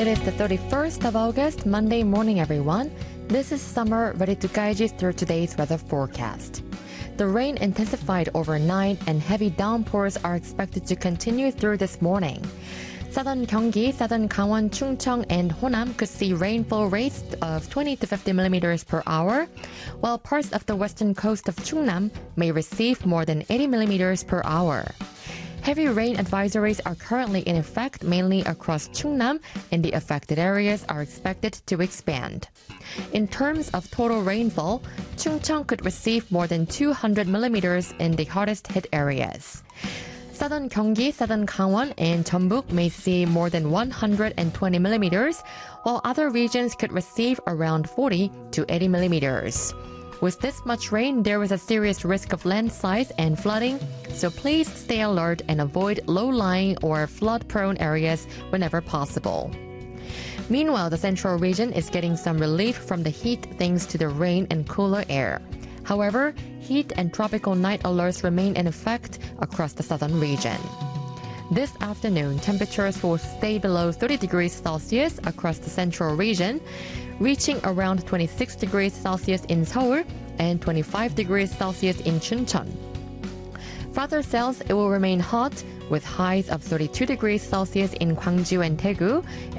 It is the 31st of August, Monday morning, everyone. This is Summer, ready to guide you through today's weather forecast. The rain intensified overnight and heavy downpours are expected to continue through this morning. Southern Gyeonggi, Southern Gangwon, Chungcheong, and Honam could see rainfall rates of 20 to 50 millimeters per hour, while parts of the western coast of Chungnam may receive more than 80 millimeters per hour. Heavy rain advisories are currently in effect mainly across Chungnam, and the affected areas are expected to expand. In terms of total rainfall, Chungcheong could receive more than 200 millimeters in the hardest hit areas. Southern Gyeonggi, Southern Gangwon, and Jeonbuk may see more than 120 millimeters, while other regions could receive around 40 to 80 millimeters. With this much rain, there is a serious risk of landslides and flooding, so please stay alert and avoid low-lying or flood-prone areas whenever possible. Meanwhile, the central region is getting some relief from the heat thanks to the rain and cooler air. However, heat and tropical night alerts remain in effect across the southern region. This afternoon, temperatures will stay below 30 degrees Celsius across the central region, reaching around 26 degrees Celsius in Seoul and 25 degrees Celsius in Chuncheon. Further south, it will remain hot with highs of 32 degrees Celsius in Gwangju and Daegu